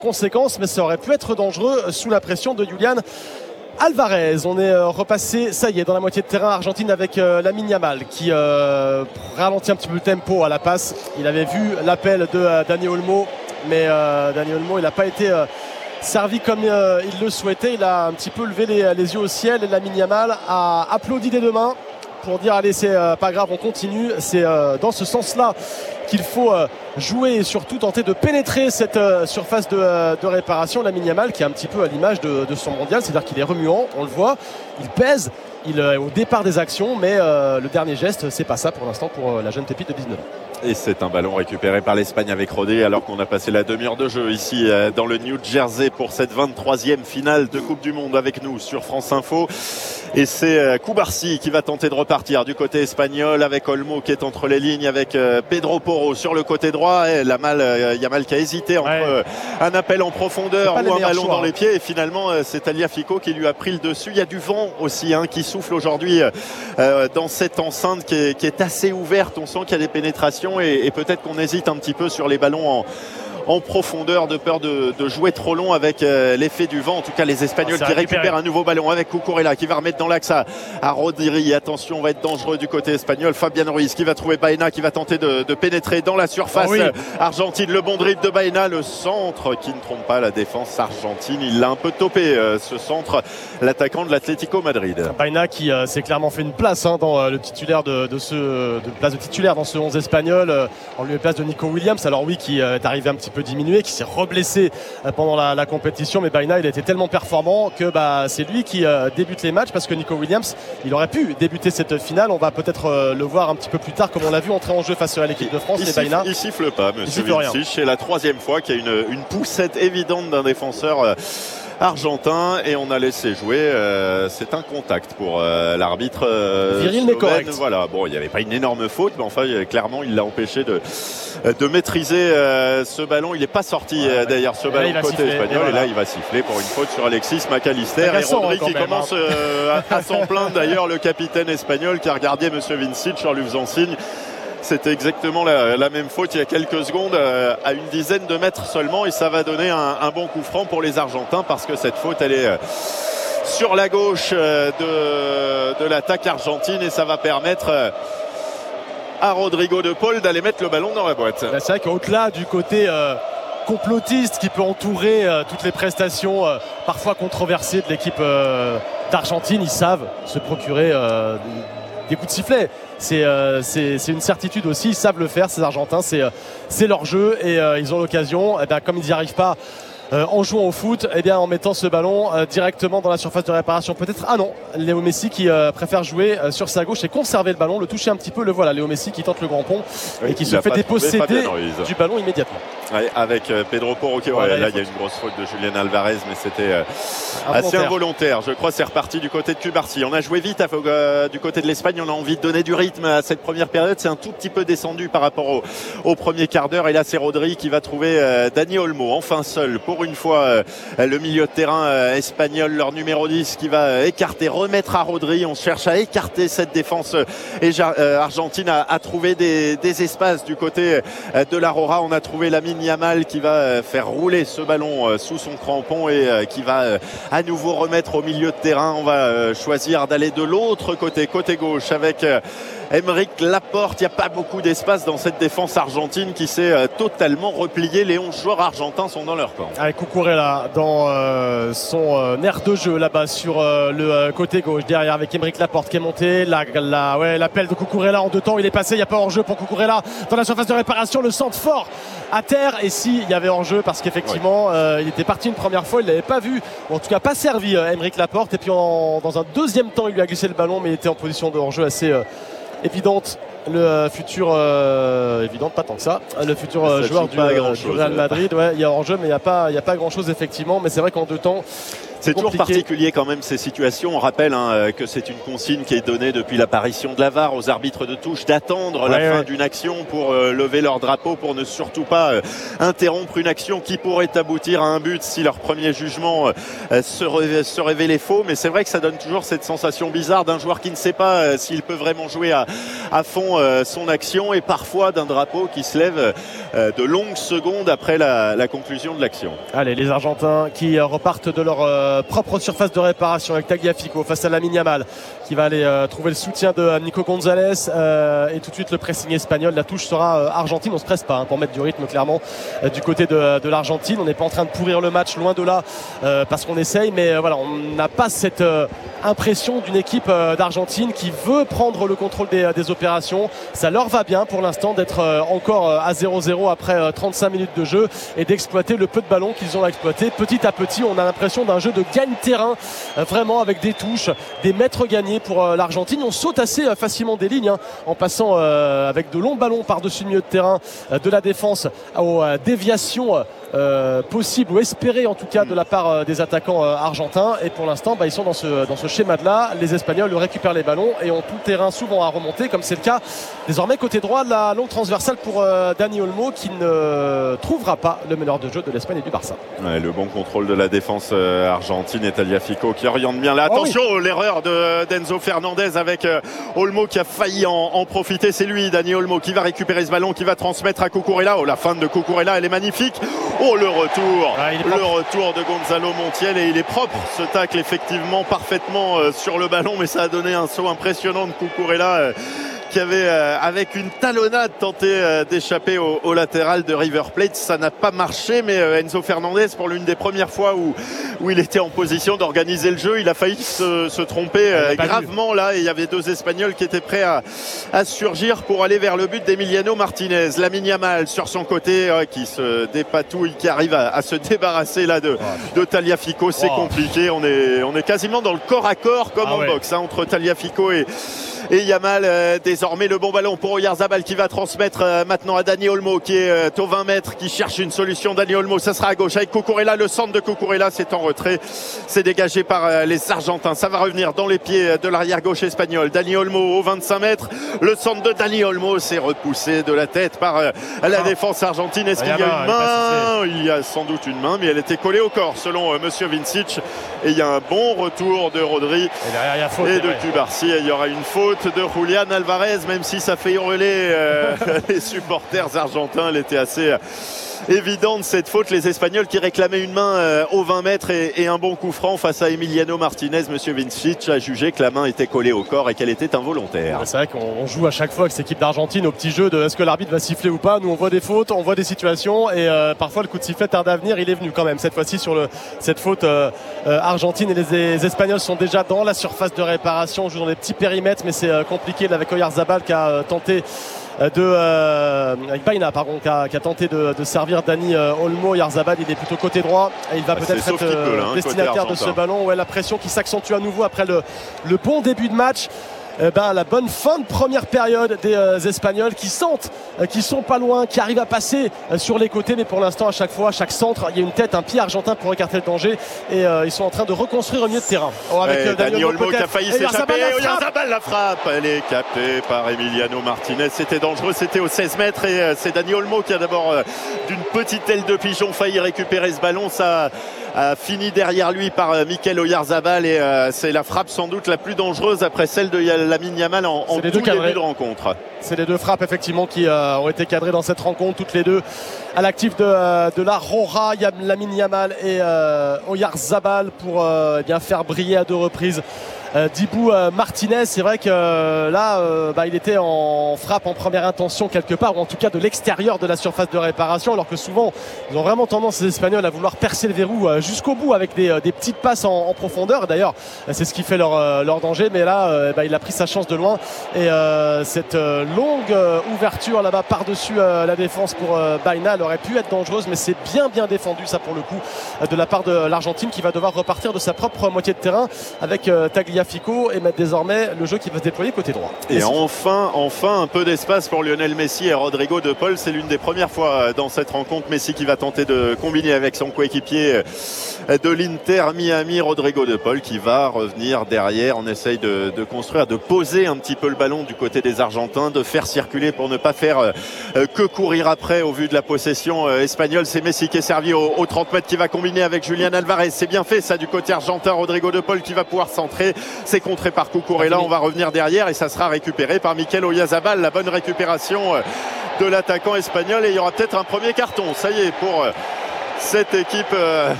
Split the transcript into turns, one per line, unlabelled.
conséquences, mais ça aurait pu être dangereux sous la pression de Julian Alvarez. On est repassé, ça y est, dans la moitié de terrain Argentine avec Lamine Yamal qui ralentit un petit peu le tempo à la passe. Il avait vu l'appel de Dani Olmo, mais Dani Olmo il n'a pas été servi comme il le souhaitait. Il a un petit peu levé les yeux au ciel et Lamine Yamal a applaudi des deux mains pour dire allez, c'est pas grave, on continue. C'est dans ce sens-là qu'il faut jouer et surtout tenter de pénétrer cette surface de réparation. Lamine Yamal qui est un petit peu à l'image de son mondial, c'est-à-dire qu'il est remuant, on le voit, il pèse, il est au départ des actions, mais le dernier geste, c'est pas ça pour l'instant pour la jeune pépite de 19 ans.
Et c'est un ballon récupéré par l'Espagne avec Rodri alors qu'on a passé la demi-heure de jeu ici dans le New Jersey pour cette 23e finale de Coupe du Monde avec nous sur France Info. Et c'est Cubarsí qui va tenter de repartir du côté espagnol avec Olmo qui est entre les lignes avec Pedro Porro sur le côté droit. Et Yamal qui a hésité entre un appel en profondeur ou un ballon dans les pieds. Et finalement, c'est Tagliafico qui lui a pris le dessus. Il y a du vent aussi qui souffle aujourd'hui dans cette enceinte qui est assez ouverte. On sent qu'il y a des pénétrations et peut-être qu'on hésite un petit peu sur les ballons en profondeur de peur de jouer trop long avec l'effet du vent. En tout cas, les Espagnols qui récupèrent un nouveau ballon avec Cucurella qui va remettre dans l'axe à Rodri. Attention, on va être dangereux du côté espagnol. Fabian Ruiz qui va trouver Baena qui va tenter de pénétrer dans la surface argentine. Le bon dribble de Baena, le centre qui ne trompe pas la défense argentine. Il l'a un peu topé ce centre, l'attaquant de l'Atlético Madrid.
Baena qui s'est clairement fait une place dans le titulaire de place de titulaire dans ce 11 espagnol en lieu et place de Nico Williams. Alors oui, qui est arrivé un petit peu diminué, qui s'est reblessé pendant la compétition, mais Baena il a été tellement performant que c'est lui qui débute les matchs, parce que Nico Williams il aurait pu débuter cette finale. On va peut-être le voir un petit peu plus tard comme on l'a vu entrer en jeu face à l'équipe de France.
Il siffle pas, monsieur Vincic. C'est la 3e fois qu'il y a une poussette évidente d'un défenseur argentin et on a laissé jouer. C'est un contact pour l'arbitre
viril mais correct.
Voilà, bon, il n'y avait pas une énorme faute, mais enfin clairement il l'a empêché de maîtriser ce ballon. Il n'est pas sorti d'ailleurs ce ballon côté espagnol, et là il va siffler pour une faute sur Alexis McAllister et Rodri qui commence à s'en plaindre. D'ailleurs, le capitaine espagnol qui a regardé monsieur Vincic en lui faisant signe. C'était exactement la même faute il y a quelques secondes à une dizaine de mètres seulement, et ça va donner un bon coup franc pour les Argentins parce que cette faute elle est sur la gauche de l'attaque argentine et ça va permettre à Rodrigo de Paul d'aller mettre le ballon dans la boîte.
C'est vrai qu'au-delà du côté complotiste qui peut entourer toutes les prestations parfois controversées de l'équipe d'Argentine, ils savent se procurer des coups de sifflet. C'est une certitude aussi, ils savent le faire ces Argentins, c'est leur jeu et ils ont l'occasion, comme ils n'y arrivent pas en jouant au foot, en mettant ce ballon directement dans la surface de réparation. Peut-être, Léo Messi qui préfère jouer sur sa gauche et conserver le ballon, le toucher un petit peu, le voilà, Léo Messi qui tente le grand pont et qui se fait déposséder du ballon immédiatement.
Ouais, avec Pedro Porro, là il y a une grosse faute de Julian Alvarez, mais c'était assez involontaire. Je crois c'est reparti du côté de Cubarsí. On a joué vite du côté de l'Espagne, on a envie de donner du rythme à cette première période. C'est un tout petit peu descendu par rapport au premier quart d'heure, et là c'est Rodri qui va trouver Dani Olmo, enfin seul pour une fois le milieu de terrain espagnol, leur numéro 10 qui va écarter, remettre à Rodri. On cherche à écarter cette défense argentine, à trouver des espaces du côté de l'Aurora. On a trouvé Lamine Yamal qui va faire rouler ce ballon sous son crampon et qui va à nouveau remettre au milieu de terrain. On va choisir d'aller de l'autre côté gauche avec Aymeric Laporte. Il n'y a pas beaucoup d'espace dans cette défense argentine qui s'est totalement repliée. Les 11 joueurs argentins sont dans leur camp.
Avec Cucurella dans son aire de jeu là-bas sur le côté gauche, derrière avec Aymeric Laporte qui est monté. L'appel de Cucurella en 2 temps, il est passé, il n'y a pas hors-jeu pour Cucurella dans la surface de réparation. Le centre fort à terre, et si il y avait hors-jeu parce qu'effectivement il était parti une première fois, il ne l'avait pas vu, ou en tout cas pas servi Aymeric Laporte, et puis dans un deuxième temps il lui a glissé le ballon, mais il était en position de hors-jeu assez évidente. Le futur évidente, pas tant que ça, le futur joueur du Real Madrid, il y a hors-jeu mais il n'y a pas grand chose effectivement, mais c'est vrai qu'en 2 temps
C'est toujours particulier quand même ces situations. On rappelle que c'est une consigne qui est donnée depuis l'apparition de la VAR aux arbitres de touche d'attendre la fin d'une action pour lever leur drapeau, pour ne surtout pas interrompre une action qui pourrait aboutir à un but si leur premier jugement se révélait faux. Mais c'est vrai que ça donne toujours cette sensation bizarre d'un joueur qui ne sait pas s'il peut vraiment jouer à fond son action, et parfois d'un drapeau qui se lève de longues secondes après la conclusion de l'action.
Allez, les Argentins qui repartent de leur propre surface de réparation avec Tagliafico face à Lamine Yamal qui va aller trouver le soutien de Nico Gonzalez et tout de suite le pressing espagnol. La touche sera argentine. On se presse pas pour mettre du rythme clairement du côté de l'Argentine. On n'est pas en train de pourrir le match, loin de là, parce qu'on essaye, mais voilà, on n'a pas cette impression d'une équipe d'Argentine qui veut prendre le contrôle des opérations. Ça leur va bien pour l'instant d'être encore à 0-0 après 35 minutes de jeu et d'exploiter le peu de ballons qu'ils ont exploité. Petit à petit, on a l'impression d'un jeu de gagne-terrain, vraiment avec des touches, des mètres gagnés pour l'Argentine. On saute assez facilement des lignes en passant avec de longs ballons par-dessus le milieu de terrain de la défense aux déviations possible ou espéré en tout cas de la part des attaquants argentins, et pour l'instant ils sont dans ce schéma de là. Les Espagnols récupèrent les ballons et ont tout le terrain souvent à remonter, comme c'est le cas désormais côté droit de la longue transversale pour Dani Olmo, qui ne trouvera pas le meneur de jeu de l'Espagne et du Barça.
Le bon contrôle de la défense argentine et Tagliafico qui oriente bien là. Attention, l'erreur d'Enzo Fernandez avec Olmo qui a failli en profiter. C'est lui, Dani Olmo, qui va récupérer ce ballon, qui va transmettre à Cucurella. La fin de Cucurella, elle est magnifique. Le retour de Gonzalo Montiel, et il est propre ce tacle effectivement parfaitement sur le ballon, mais ça a donné un saut impressionnant de Cucurella qui avait avec une talonnade tenté d'échapper au latéral de River Plate. Ça n'a pas marché, mais Enzo Fernandez, pour l'une des premières fois où il était en position d'organiser le jeu, il a failli se tromper gravement là, et il y avait deux Espagnols qui étaient prêts à surgir pour aller vers le but d'Emiliano Martinez. Lamine Yamal sur son côté qui se dépatouille, qui arrive à se débarrasser là de Tagliafico. C'est compliqué, on est quasiment dans le corps à corps comme en boxe entre Tagliafico et Yamal. Désormais le bon ballon pour Oyarzabal qui va transmettre maintenant à Dani Olmo qui est au 20 mètres, qui cherche une solution. Dani Olmo, ça sera à gauche avec Cucurella. Le centre de Cucurella, c'est en retrait, c'est dégagé par les Argentins. Ça va revenir dans les pieds de l'arrière gauche espagnol. Dani Olmo au 25 mètres, le centre de Dani Olmo, c'est repoussé de la tête par la défense argentine. Est-ce qu'il y a une main? Il y a sans doute une main, mais elle était collée au corps selon Monsieur Vincic, et il y a un bon retour de Rodri et de Cubarsi. Il y aura une faute de Julián Alvarez, même si ça fait hurler les supporters argentins. Elle était assez évidente cette faute. Les Espagnols qui réclamaient une main au 20 mètres et un bon coup franc face à Emiliano Martinez. Monsieur Vincic a jugé que la main était collée au corps et qu'elle était involontaire.
C'est vrai qu'on joue à chaque fois avec cette équipe d'Argentine au petit jeu de est-ce que l'arbitre va siffler ou pas. Nous on voit des fautes, on voit des situations, et parfois le coup de sifflet tarde à venir. Il est venu quand même cette fois-ci sur cette faute argentine, et les Espagnols sont déjà dans la surface de réparation. On joue dans des petits périmètres, mais c'est compliqué là, avec Oyarzabal qui a tenté avec Baina, qui a tenté de servir Dani Olmo. Oyarzabal, il est plutôt côté droit et il va peut-être être destinataire de ce ballon. La pression qui s'accentue à nouveau après le bon début de match. La bonne fin de première période des Espagnols qui sentent qu'ils sont pas loin, qui arrivent à passer sur les côtés, mais pour l'instant à chaque fois, chaque centre, il y a une tête, un pied argentin pour écarter le danger, et ils sont en train de reconstruire au milieu de terrain.
Avec Dani Olmo qui a failli s'échapper. Oyarzabal la frappe, elle est captée par Emiliano Martinez. C'était dangereux, c'était aux 16 mètres, et c'est Dani Olmo qui a d'abord d'une petite aile de pigeon failli récupérer ce ballon. Ça a fini derrière lui par Mikel Oyarzabal, et c'est la frappe sans doute la plus dangereuse après celle de Lamine Yamal en tout début de rencontre.
C'est les deux frappes effectivement qui ont été cadrées dans cette rencontre, toutes les deux à l'actif de la Roja. Lamine Yamal et Oyarzabal pour faire briller à deux reprises Dibou Martinez. C'est vrai que là il était en frappe en première intention quelque part, ou en tout cas de l'extérieur de la surface de réparation, alors que souvent ils ont vraiment tendance, les Espagnols, à vouloir percer le verrou jusqu'au bout avec des petites passes en profondeur. D'ailleurs c'est ce qui fait leur danger, mais là il a pris sa chance de loin, et cette longue ouverture là-bas par-dessus la défense pour Baina, elle aurait pu être dangereuse, mais c'est bien défendu ça pour le coup de la part de l'Argentine, qui va devoir repartir de sa propre moitié de terrain avec Tagliafico Tagliafico et mettre désormais le jeu qui va se déployer côté droit.
Et enfin un peu d'espace pour Lionel Messi et Rodrigo de Paul. C'est l'une des premières fois dans cette rencontre. Messi qui va tenter de combiner avec son coéquipier de l'Inter Miami, Rodrigo de Paul, qui va revenir derrière. On essaye de construire, de poser un petit peu le ballon du côté des Argentins, de faire circuler pour ne pas faire que courir après au vu de la possession espagnole. C'est Messi qui est servi au 30 mètres, qui va combiner avec Julián Alvarez. C'est bien fait ça du côté argentin. Rodrigo de Paul qui va pouvoir centrer. C'est contré par Cucurella. On va revenir derrière et ça sera récupéré par Mikel Oyarzabal. La bonne récupération de l'attaquant espagnol, et il y aura peut-être un premier carton. Ça y est, pour cette équipe